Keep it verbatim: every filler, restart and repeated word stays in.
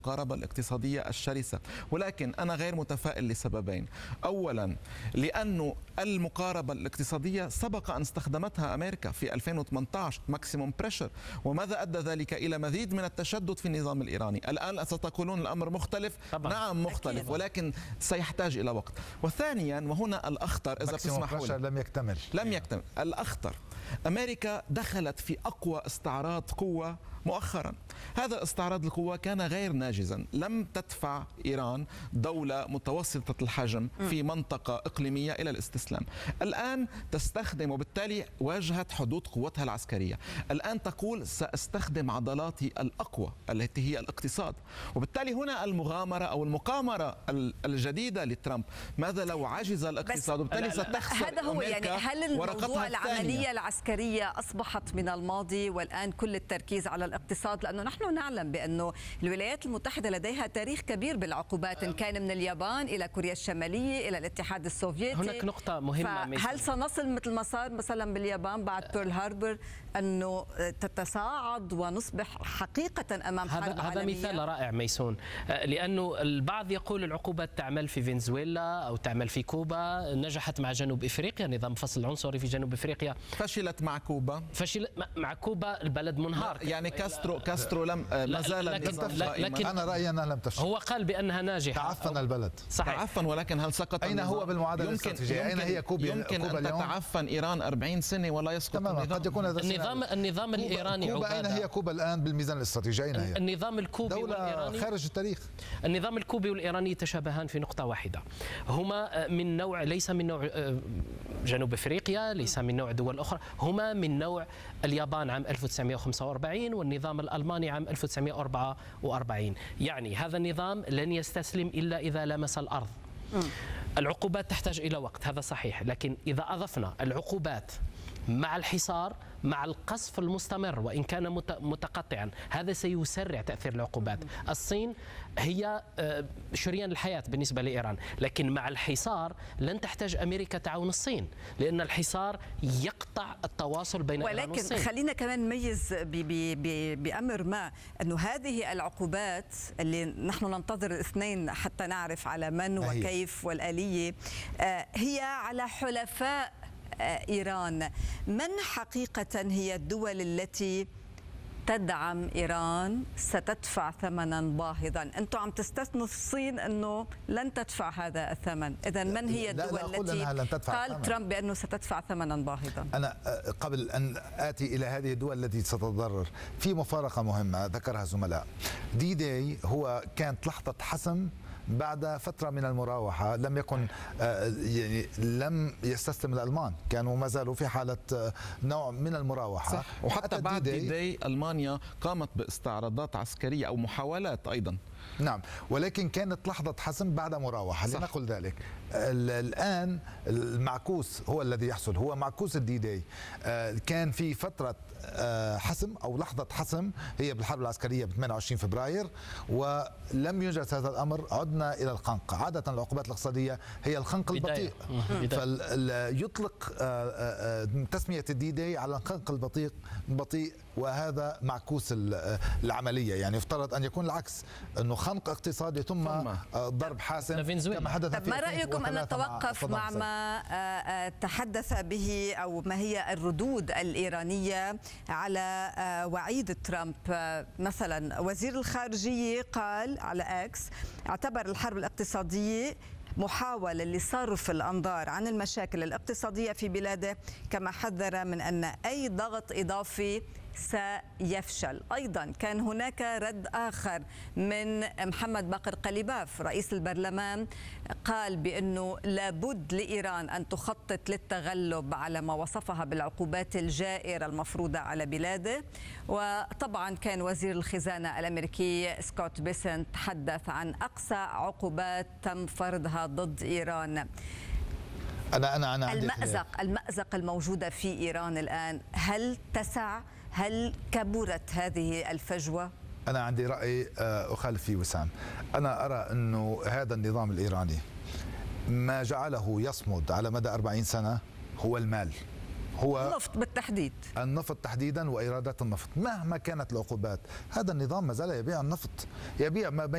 المقاربة الاقتصادية الشرسة، ولكن أنا غير متفائل لسببين. أولا لأن المقاربة الاقتصادية سبق أن استخدمتها أمريكا في ألفين وثمانية عشر ماكسيموم بريشر، وماذا أدى ذلك إلى مزيد من التشدد في النظام الإيراني. الآن ستقولون الأمر مختلف. طبعا. نعم مختلف أكيد. ولكن سيحتاج إلى وقت. وثانيا وهنا الأخطر إذا تسمحوا لي، لم يكتمل لم يكتمل الأخطر، أمريكا دخلت في أقوى استعراض قوة مؤخرا. هذا استعراض القوة كان غير ناجزا، لم تدفع إيران دولة متوسطة الحجم في منطقة إقليمية إلى الاستسلام. الآن تستخدم وبالتالي واجهت حدود قوتها العسكرية. الآن تقول سأستخدم عضلاتي الأقوى التي هي الاقتصاد، وبالتالي هنا المغامرة أو المقامرة الجديدة لترامب. ماذا لو عجز الاقتصاد وبالتالي ستخسر هذا هو يعني هل الموضوع العملية العسكرية أصبحت من الماضي والآن كل التركيز على الاقتصاد؟ لأنه نحن نعلم بأنه الولايات المتحدة لديها تاريخ كبير بالعقوبات، إن كان من اليابان إلى كوريا الشمالية إلى الاتحاد السوفيتي. هناك نقطة مهمة. هل سنصل مثل ما صار مثلا باليابان بعد بيرل هاربر أنه تتصاعد ونصبح حقيقة أمام حرب هذا عالمية؟ هذا مثال رائع ميسون، لأنه البعض يقول العقوبات تعمل في فنزويلا أو تعمل في كوبا، نجحت مع جنوب إفريقيا، نظام فصل العنصري في جنوب إفريقيا فشلت مع كوبا. فشل مع كوبا، البلد منهار يعني كاسترو كاسترو لم ما زال لكن, لكن أنا رأيي أنها لم تفشل. هو قال بأنها ناجحة، تعفن البلد. صحيح. تعفن، ولكن هل سقط أين هو بالمعادلة الاستراتيجية؟ أين هي كوبا؟ يمكن كوبا أن اليوم تتعفن إيران أربعين سنة ولا يسقط النظام. قد يكون هذا النظام النظام كوبا الإيراني. كوبا أين هي كوبا الآن بالميزان الاستراتيجي؟ أين هي؟ النظام الكوبي دولة والإيراني خارج التاريخ. النظام الكوبي والإيراني يتشابهان في نقطة واحدة، هما من نوع ليس من نوع جنوب افريقيا، ليس من نوع دول اخرى، هما من نوع اليابان عام ألف وتسعمئة وخمسة وأربعين والنظام الالماني عام ألف وتسعمئة وأربعة وأربعين. يعني هذا النظام لن يستسلم الا اذا لمس الارض. العقوبات تحتاج الى وقت، هذا صحيح، لكن اذا اضفنا العقوبات مع الحصار مع القصف المستمر وإن كان متقطعا، هذا سيسرع تأثير العقوبات. الصين هي شريان الحياة بالنسبة لإيران، لكن مع الحصار لن تحتاج أمريكا تعاون الصين، لأن الحصار يقطع التواصل بين إيران والصين. ولكن خلينا كمان نميز بأمر ما أنه هذه العقوبات اللي نحن ننتظر الاثنين حتى نعرف على من وكيف والآلية، هي على حلفاء إيران. من حقيقة هي الدول التي تدعم إيران ستدفع ثمنا باهظا؟ أنتم عم تستثنوا الصين أنه لن تدفع هذا الثمن، إذا من هي الدول لا لا التي قال ثمن. ترامب بأنه ستدفع ثمنا باهظا؟ أنا قبل أن آتي إلى هذه الدول التي ستتضرر، في مفارقة مهمة ذكرها الزملاء. دي داي هو كانت لحظة حسم بعد فترة من المراوحة، لم يكن يعني لم يستسلم الألمان، كانوا ما زالوا في حالة نوع من المراوحة. صح. وحتى بعد دي داي ألمانيا قامت باستعراضات عسكرية أو محاولات أيضا. نعم، ولكن كانت لحظة حسم بعد مراوحة، لنقل ذلك. الآن المعكوس هو الذي يحصل، هو معكوس الدي داي. كان في فترة حسم أو لحظة حسم هي بالحرب العسكرية ب ثمانية وعشرين فبراير، ولم ينجز هذا الأمر، عدنا إلى الخنق. عادة العقوبات الاقتصادية هي الخنق البطيء، فيطلق تسمية الدي داي على الخنق البطيء بطيء وهذا معكوس العملية. يعني يفترض أن يكون العكس، أنه خنق اقتصادي ثم ضرب حاسم كما حدث في ما رأيكم أن نتوقف مع ما تحدث به أو ما هي الردود الإيرانية على وعيد ترامب؟ مثلا وزير الخارجية قال على اكس اعتبر الحرب الاقتصادية محاولة لصرف الأنظار عن المشاكل الاقتصادية في بلاده، كما حذر من أن أي ضغط إضافي سيفشل. أيضا كان هناك رد آخر من محمد باقر قليباف رئيس البرلمان، قال بأنه لابد لإيران أن تخطط للتغلب على ما وصفها بالعقوبات الجائرة المفروضة على بلاده. وطبعا كان وزير الخزانة الأمريكي سكوت بيسنت تحدث عن أقصى عقوبات تم فرضها ضد إيران. أنا أنا أنا المأزق المأزق الموجودة في إيران الآن، هل تسع؟ هل كبرت هذه الفجوة؟ أنا عندي رأي أخالف فيه وسام. أنا أرى أنه هذا النظام الإيراني ما جعله يصمد على مدى أربعين سنة هو المال، هو النفط بالتحديد، النفط تحديدا وإيرادات النفط. مهما كانت العقوبات، هذا النظام ما زال يبيع النفط، يبيع ما بين